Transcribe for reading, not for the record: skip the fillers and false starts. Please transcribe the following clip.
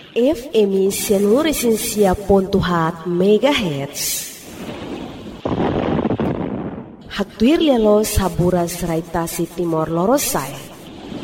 FM 106.7 MHz. Hatuir lialo saburas raita si Timor Lorosai.